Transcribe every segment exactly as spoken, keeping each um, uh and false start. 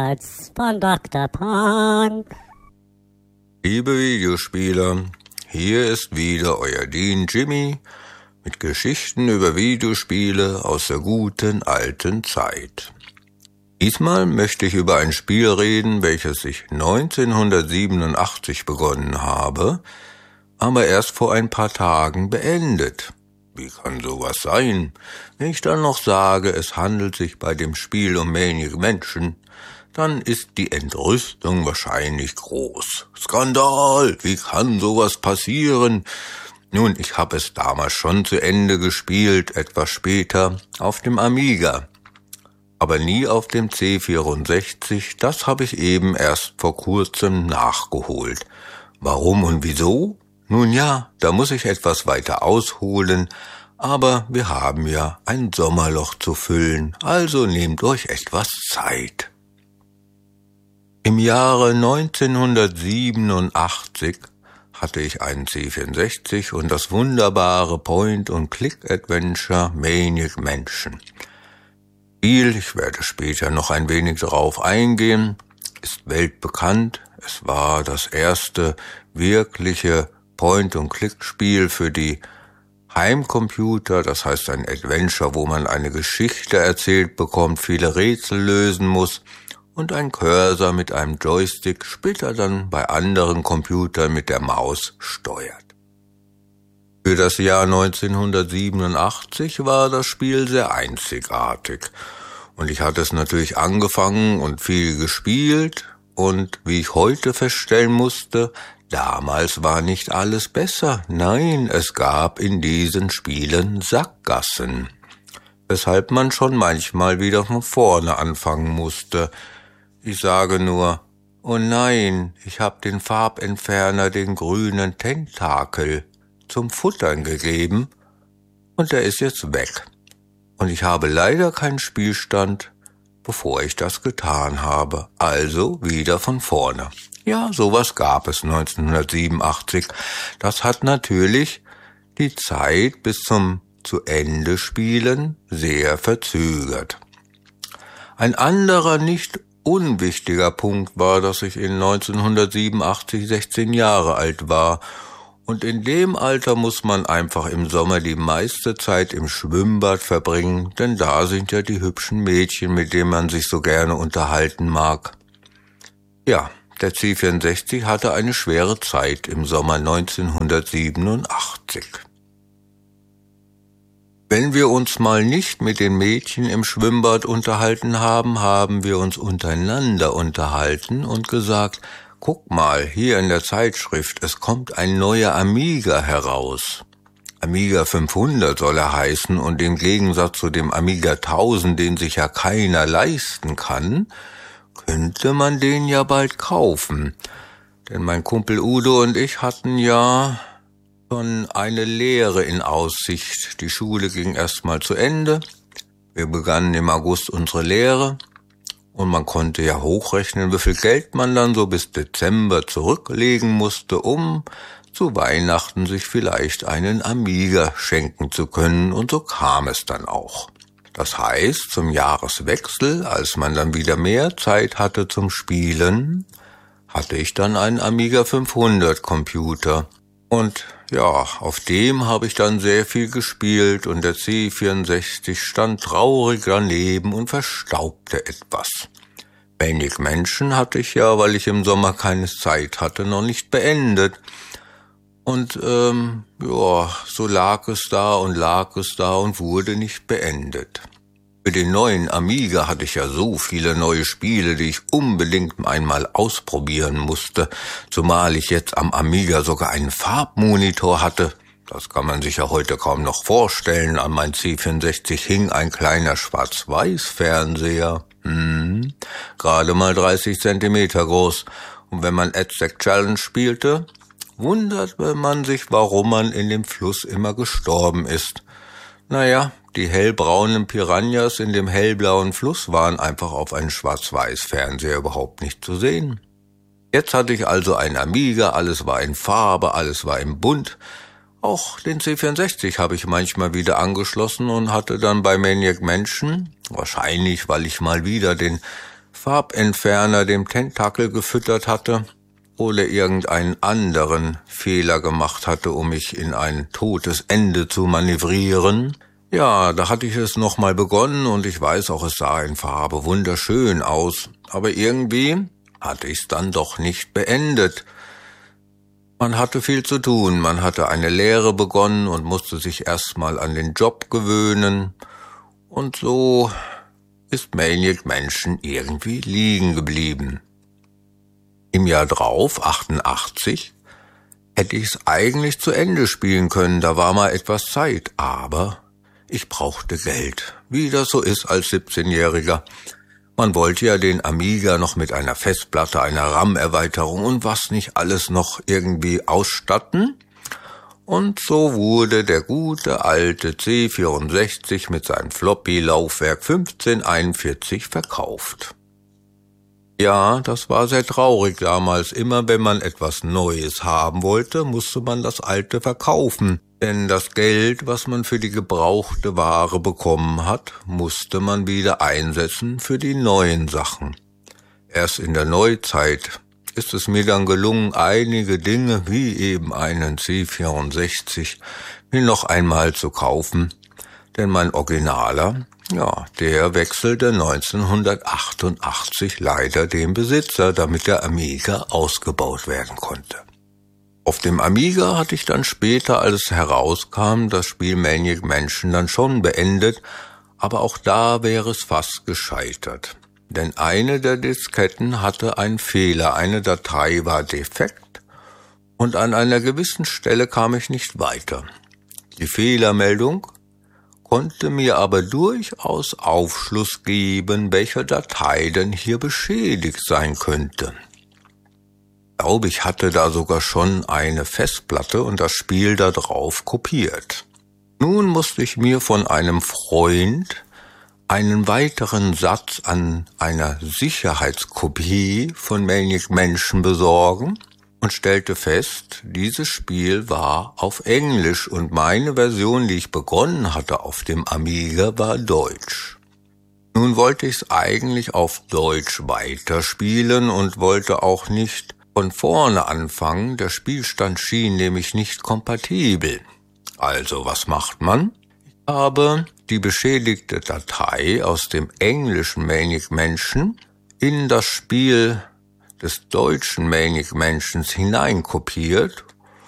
Als von Doktor Pong. Liebe Videospieler, hier ist wieder euer Dean Jimmy mit Geschichten über Videospiele aus der guten alten Zeit. Diesmal möchte ich über ein Spiel reden, welches ich neunzehnhundertsiebenundachtzig begonnen habe, aber erst vor ein paar Tagen beendet. Wie kann sowas sein? Wenn ich dann noch sage, es handelt sich bei dem Spiel um Maniac Mansion, dann ist die Entrüstung wahrscheinlich groß. Skandal! Wie kann sowas passieren? Nun, ich habe es damals schon zu Ende gespielt, etwas später, auf dem Amiga. Aber nie auf dem C vierundsechzig, das habe ich eben erst vor kurzem nachgeholt. Warum und wieso? Nun ja, da muss ich etwas weiter ausholen, aber wir haben ja ein Sommerloch zu füllen, also nehmt euch etwas Zeit. Im Jahre neunzehnhundertsiebenundachtzig hatte ich einen C vierundsechzig und das wunderbare Point-and-Click-Adventure Maniac Mansion. Spiel, ich werde später noch ein wenig darauf eingehen, ist weltbekannt. Es war das erste wirkliche Point-and-Click-Spiel für die Heimcomputer, das heißt ein Adventure, wo man eine Geschichte erzählt bekommt, viele Rätsel lösen muss und ein Cursor mit einem Joystick später dann bei anderen Computern mit der Maus steuert. Für das Jahr neunzehnhundertsiebenundachtzig war das Spiel sehr einzigartig und ich hatte es natürlich angefangen und viel gespielt und wie ich heute feststellen musste, damals war nicht alles besser. Nein, es gab in diesen Spielen Sackgassen, weshalb man schon manchmal wieder von vorne anfangen musste. Ich sage nur, oh nein, ich hab den Farbentferner, den grünen Tentakel, zum Futtern gegeben und der ist jetzt weg. Und ich habe leider keinen Spielstand, bevor ich das getan habe. Also wieder von vorne. Ja, sowas gab es neunzehnhundertsiebenundachtzig. Das hat natürlich die Zeit bis zum zu Ende Spielen sehr verzögert. Ein anderer nicht unwichtiger Punkt war, dass ich in neunzehnhundertsiebenundachtzig sechzehn Jahre alt war. Und in dem Alter muss man einfach im Sommer die meiste Zeit im Schwimmbad verbringen, denn da sind ja die hübschen Mädchen, mit denen man sich so gerne unterhalten mag. Ja, der C vierundsechzig hatte eine schwere Zeit im Sommer neunzehnhundertsiebenundachtzig. Wenn wir uns mal nicht mit den Mädchen im Schwimmbad unterhalten haben, haben wir uns untereinander unterhalten und gesagt, guck mal, hier in der Zeitschrift, es kommt ein neuer Amiga heraus. Amiga fünfhundert soll er heißen und im Gegensatz zu dem Amiga tausend, den sich ja keiner leisten kann, könnte man den ja bald kaufen. Denn mein Kumpel Udo und ich hatten ja schon eine Lehre in Aussicht. Die Schule ging erstmal zu Ende. Wir begannen im August unsere Lehre. Und man konnte ja hochrechnen, wie viel Geld man dann so bis Dezember zurücklegen musste, um zu Weihnachten sich vielleicht einen Amiga schenken zu können. Und so kam es dann auch. Das heißt, zum Jahreswechsel, als man dann wieder mehr Zeit hatte zum Spielen, hatte ich dann einen Amiga fünfhundert Computer. Und ja, auf dem habe ich dann sehr viel gespielt und der C vierundsechzig stand traurig daneben und verstaubte etwas. Maniac Mansion hatte ich ja, weil ich im Sommer keine Zeit hatte, noch nicht beendet. Und ähm, ja, so lag es da und lag es da und wurde nicht beendet. Für den neuen Amiga hatte ich ja so viele neue Spiele, die ich unbedingt einmal ausprobieren musste, zumal ich jetzt am Amiga sogar einen Farbmonitor hatte. Das kann man sich ja heute kaum noch vorstellen. An mein C vierundsechzig hing ein kleiner Schwarz-Weiß-Fernseher, hm, gerade mal dreißig Zentimeter groß. Und wenn man Aztec Challenge spielte, wunderte man sich, warum man in dem Fluss immer gestorben ist. Naja, die hellbraunen Piranhas in dem hellblauen Fluss waren einfach auf einen Schwarz-Weiß-Fernseher überhaupt nicht zu sehen. Jetzt hatte ich also ein Amiga, alles war in Farbe, alles war in Bunt. Auch den C vierundsechzig habe ich manchmal wieder angeschlossen und hatte dann bei Maniac Mansion, wahrscheinlich weil ich mal wieder den Farbentferner dem Tentakel gefüttert hatte oder irgendeinen anderen Fehler gemacht hatte, um mich in ein totes Ende zu manövrieren. Ja, da hatte ich es nochmal begonnen und ich weiß auch, es sah in Farbe wunderschön aus, aber irgendwie hatte ich es dann doch nicht beendet. Man hatte viel zu tun, man hatte eine Lehre begonnen und musste sich erstmal an den Job gewöhnen und so ist Maniac Mansion irgendwie liegen geblieben. Im Jahr drauf, achtundachtzig, hätte ich es eigentlich zu Ende spielen können, da war mal etwas Zeit, aber ich brauchte Geld, wie das so ist als siebzehnjähriger. Man wollte ja den Amiga noch mit einer Festplatte, einer RAM-Erweiterung und was nicht alles noch irgendwie ausstatten. Und so wurde der gute alte C vierundsechzig mit seinem Floppy-Laufwerk fünfzehnhunderteinundvierzig verkauft. Ja, das war sehr traurig damals. Immer wenn man etwas Neues haben wollte, musste man das Alte verkaufen. Denn das Geld, was man für die gebrauchte Ware bekommen hat, musste man wieder einsetzen für die neuen Sachen. Erst in der Neuzeit ist es mir dann gelungen, einige Dinge wie eben einen C vierundsechzig mir noch einmal zu kaufen. Denn mein Originaler, ja, der wechselte neunzehnhundertachtundachtzig leider den Besitzer, damit der Amiga ausgebaut werden konnte. Auf dem Amiga hatte ich dann später, als es herauskam, das Spiel Maniac Mansion dann schon beendet, aber auch da wäre es fast gescheitert. Denn eine der Disketten hatte einen Fehler, eine Datei war defekt und an einer gewissen Stelle kam ich nicht weiter. Die Fehlermeldung konnte mir aber durchaus Aufschluss geben, welche Datei denn hier beschädigt sein könnte. Ich glaube, ich hatte da sogar schon eine Festplatte und das Spiel da drauf kopiert. Nun musste ich mir von einem Freund einen weiteren Satz an einer Sicherheitskopie von Maniac Mansion besorgen und stellte fest, dieses Spiel war auf Englisch und meine Version, die ich begonnen hatte auf dem Amiga, war Deutsch. Nun wollte ich es eigentlich auf Deutsch weiterspielen und wollte auch nicht von vorne anfangen, der Spielstand schien nämlich nicht kompatibel. Also, was macht man? Ich habe die beschädigte Datei aus dem englischen Maniac Mansion in das Spiel des deutschen Maniac Mansions hineinkopiert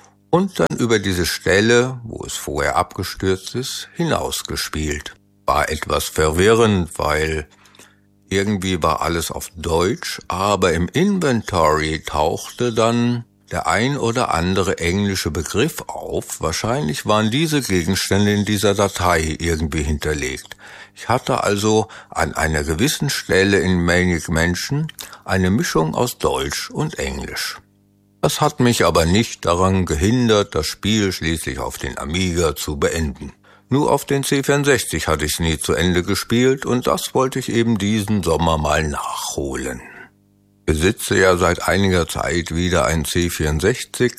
und dann über diese Stelle, wo es vorher abgestürzt ist, hinausgespielt. War etwas verwirrend, weil irgendwie war alles auf Deutsch, aber im Inventory tauchte dann der ein oder andere englische Begriff auf. Wahrscheinlich waren diese Gegenstände in dieser Datei irgendwie hinterlegt. Ich hatte also an einer gewissen Stelle in Maniac Mansion eine Mischung aus Deutsch und Englisch. Das hat mich aber nicht daran gehindert, das Spiel schließlich auf den Amiga zu beenden. Nur auf den C vierundsechzig hatte ich es nie zu Ende gespielt und das wollte ich eben diesen Sommer mal nachholen. Ich besitze ja seit einiger Zeit wieder einen C vierundsechzig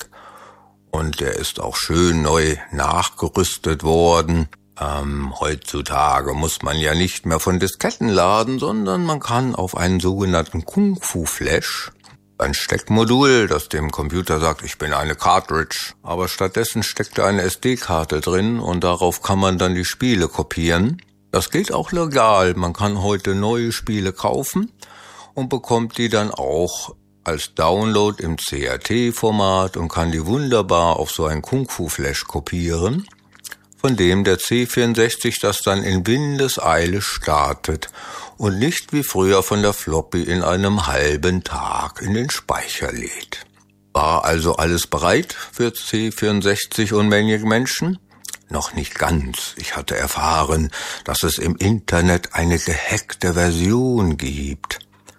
und der ist auch schön neu nachgerüstet worden. Ähm, heutzutage muss man ja nicht mehr von Disketten laden, sondern man kann auf einen sogenannten Kung-Fu-Flash, ein Steckmodul, das dem Computer sagt, ich bin eine Cartridge, aber stattdessen steckt da eine S D-Karte drin und darauf kann man dann die Spiele kopieren. Das geht auch legal, man kann heute neue Spiele kaufen und bekommt die dann auch als Download im C R T-Format und kann die wunderbar auf so einen Kung-Fu-Flash kopieren, von dem der C vierundsechzig das dann in Windeseile startet und nicht wie früher von der Floppy in einem halben Tag in den Speicher lädt. War also alles bereit für C vierundsechzig und Maniac Mansion? Noch nicht ganz. Ich hatte erfahren, dass es im Internet eine gehackte Version gibt.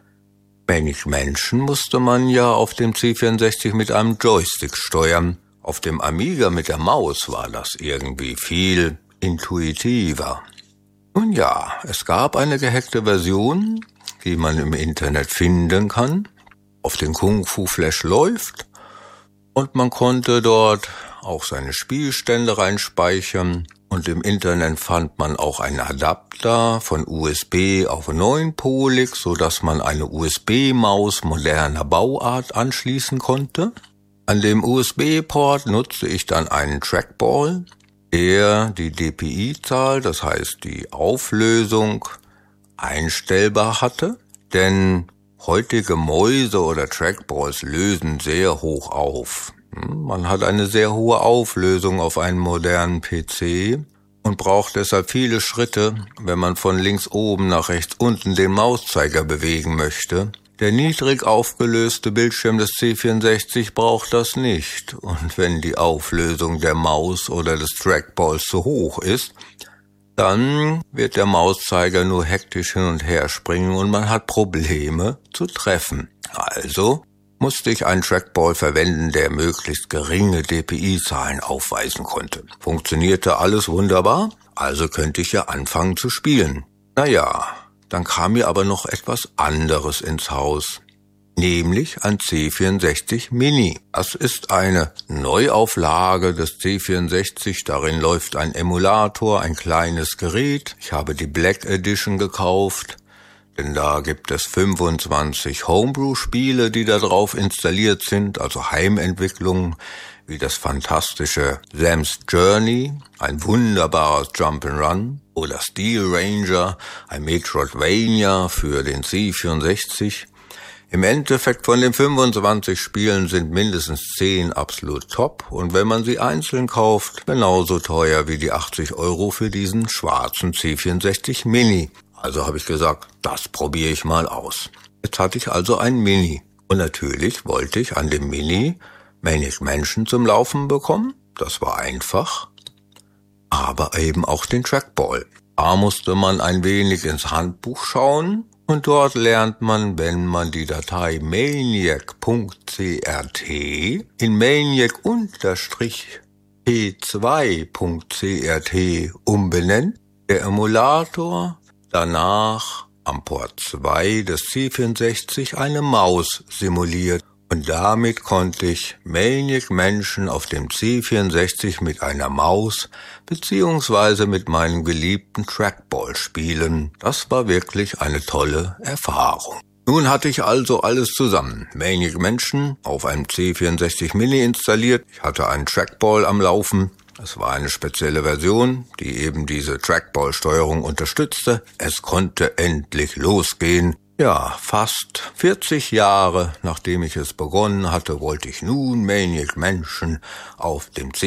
Maniac Mansion musste man ja auf dem C vierundsechzig mit einem Joystick steuern. Auf dem Amiga mit der Maus war das irgendwie viel intuitiver. Nun ja, es gab eine gehackte Version, die man im Internet finden kann, auf den Kung-Fu-Flash läuft und man konnte dort auch seine Spielstände reinspeichern und im Internet fand man auch einen Adapter von U S B auf neunpolig, so dass man eine U S B-Maus moderner Bauart anschließen konnte. An dem U S B-Port nutzte ich dann einen Trackball, der die D P I-Zahl, das heißt die Auflösung, einstellbar hatte, denn heutige Mäuse oder Trackballs lösen sehr hoch auf. Man hat eine sehr hohe Auflösung auf einem modernen P C und braucht deshalb viele Schritte, wenn man von links oben nach rechts unten den Mauszeiger bewegen möchte. Der niedrig aufgelöste Bildschirm des C vierundsechzig braucht das nicht. Und wenn die Auflösung der Maus oder des Trackballs zu hoch ist, dann wird der Mauszeiger nur hektisch hin und her springen und man hat Probleme zu treffen. Also musste ich einen Trackball verwenden, der möglichst geringe D P I-Zahlen aufweisen konnte. Funktionierte alles wunderbar, also könnte ich ja anfangen zu spielen. Naja, dann kam mir aber noch etwas anderes ins Haus, nämlich ein C vierundsechzig Mini. Das ist eine Neuauflage des C vierundsechzig, darin läuft ein Emulator, ein kleines Gerät. Ich habe die Black Edition gekauft, denn da gibt es fünfundzwanzig Homebrew-Spiele, die da drauf installiert sind, also Heimentwicklungen, wie das fantastische Sam's Journey, ein wunderbares Jump'n'Run, oder Steel Ranger, ein Metroidvania für den C vierundsechzig. Im Endeffekt von den fünfundzwanzig Spielen sind mindestens zehn absolut top und wenn man sie einzeln kauft, genauso teuer wie die achtzig Euro für diesen schwarzen C vierundsechzig Mini. Also habe ich gesagt, das probiere ich mal aus. Jetzt hatte ich also ein Mini. Und natürlich wollte ich an dem Mini Maniac Mansion zum Laufen bekommen. Das war einfach. Aber eben auch den Trackball. Da musste man ein wenig ins Handbuch schauen. Und dort lernt man, wenn man die Datei maniac punkt c r t in maniac P zwei punkt c r t umbenennt, der Emulator danach am Port zwei des C vierundsechzig eine Maus simuliert und damit konnte ich Maniac Mansion auf dem C vierundsechzig mit einer Maus beziehungsweise mit meinem geliebten Trackball spielen. Das war wirklich eine tolle Erfahrung. Nun hatte ich also alles zusammen. Maniac Mansion auf einem C vierundsechzig Mini installiert. Ich hatte einen Trackball am Laufen. Es war eine spezielle Version, die eben diese Trackball-Steuerung unterstützte. Es konnte endlich losgehen. Ja, fast vierzig Jahre nachdem ich es begonnen hatte, wollte ich nun Maniac Mansion auf dem C